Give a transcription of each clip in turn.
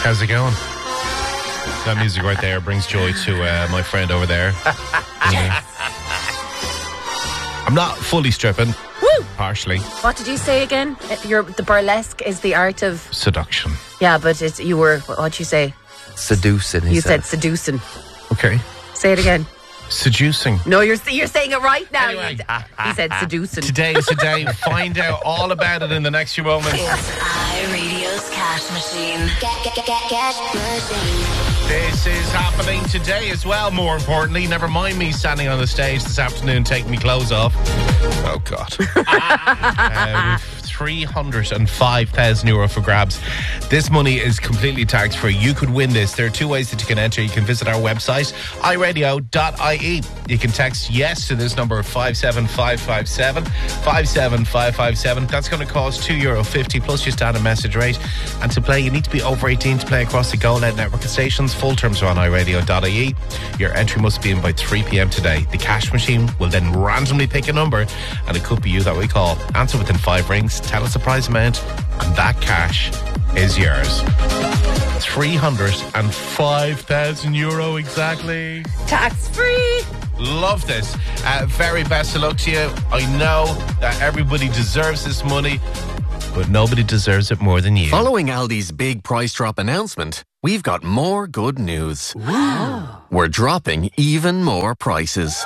How's it going? That music right there brings joy to my friend over there. I'm not fully stripping. Woo! Partially. What did you say again? The burlesque is the art of seduction. Yeah, but what'd you say? Seducing. You said seducing. Okay. Say it again. Seducing. No, you're saying it right now. Anyway. He said seducing. Today is the day. Find out all about it in the next few moments. It's iRadio's Cash Machine. Cash Machine. This is happening today as well, more importantly. Never mind me standing on the stage this afternoon taking my clothes off. Oh, God. We've 305,000 euro for grabs. This money is completely tax-free. You could win this. There are two ways that you can enter. You can visit our website, iRadio.ie. You can text yes to this number, 57557. 57557. That's going to cost €2.50 plus your standard message rate. And to play, you need to be over 18 to play across the Go Loud network of stations. Full terms are on iRadio.ie. Your entry must be in by 3 p.m. today. The cash machine will then randomly pick a number, and it could be you that we call. Answer within 5 rings, tell us the prize amount, and that cash is yours. 305,000 euro exactly. Tax free. Love this. Very best of luck to you. I know that everybody deserves this money, but nobody deserves it more than you. Following Aldi's big price drop announcement, we've got more good news. Wow. We're dropping even more prices.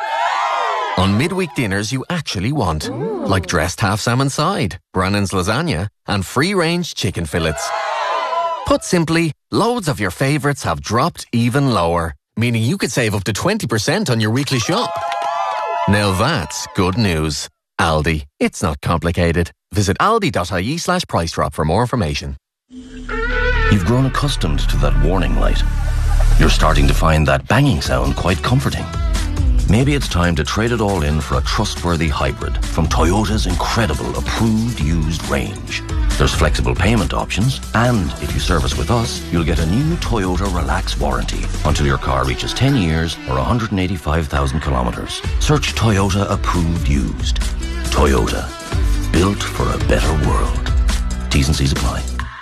On midweek dinners you actually want. Ooh. Like dressed half salmon side, Brannan's lasagna, and free-range chicken fillets. Put simply, loads of your favourites have dropped even lower, meaning you could save up to 20% on your weekly shop. Now that's good news. Aldi. It's not complicated. Visit aldi.ie/price drop for more information. You've grown accustomed to that warning light. You're starting to find that banging sound quite comforting. Maybe it's time to trade it all in for a trustworthy hybrid from Toyota's incredible approved used range. There's flexible payment options, and if you service with us, you'll get a new Toyota Relax warranty until your car reaches 10 years or 185,000 kilometers. Search Toyota approved used. Toyota. Built for a better world. T's and C's apply.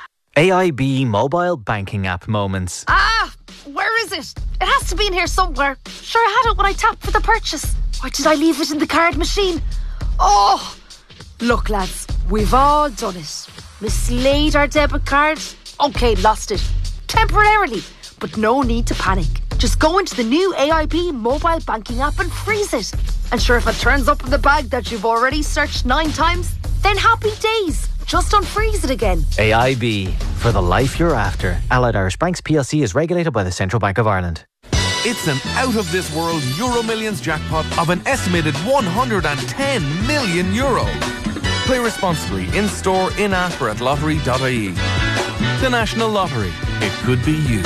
AIB mobile banking app moments. Where is it? It has to be in here somewhere. Sure, I had it when I tapped for the purchase. Or did I leave it in the card machine? Oh! Look, lads, we've all done it. Mislaid our debit card. Okay, lost it. Temporarily. But no need to panic. Just go into the new AIB mobile banking app and freeze it. And sure, if it turns up in the bag that you've already searched 9 times, then happy days. Just unfreeze it again. AIB, for the life you're after. Allied Irish Banks PLC is regulated by the Central Bank of Ireland. It's an out-of-this-world Euro Millions jackpot of an estimated €110 million. Play responsibly in-store, in-app or at lottery.ie. The National Lottery. It could be you.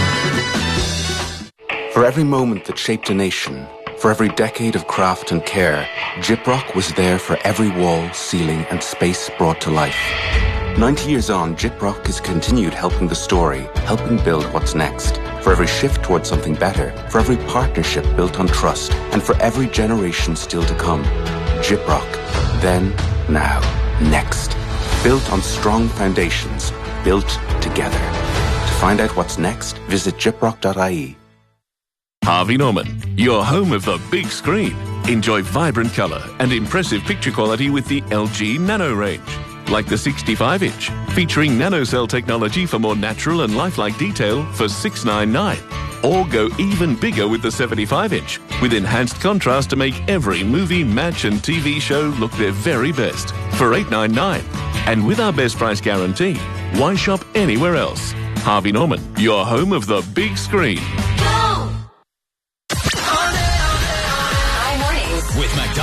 For every moment that shaped a nation, for every decade of craft and care, Gyprock was there for every wall, ceiling and space brought to life. 90 years on, Gyprock has continued helping the story, helping build what's next. For every shift towards something better, for every partnership built on trust, and for every generation still to come. Gyprock. Then, now, next. Built on strong foundations, built together. To find out what's next, visit gyprock.ie. Harvey Norman, your home of the big screen. Enjoy vibrant colour and impressive picture quality with the LG Nano range. Like the 65-inch, featuring nanocell technology for more natural and lifelike detail for $699. Or go even bigger with the 75-inch, with enhanced contrast to make every movie, match and TV show look their very best for $899. And with our best price guarantee, why shop anywhere else? Harvey Norman, your home of the big screen. Go! Mornings with McDonald's.